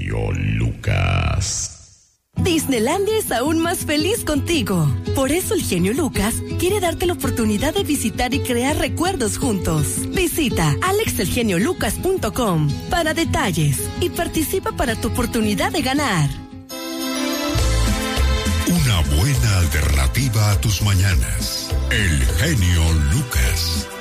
genio Lucas. Disneylandia es aún más feliz contigo. Por eso el genio Lucas quiere darte la oportunidad de visitar y crear recuerdos juntos. Visita alexelgeniolucas.com para detalles y participa para tu oportunidad de ganar. Una buena alternativa a tus mañanas. El genio Lucas.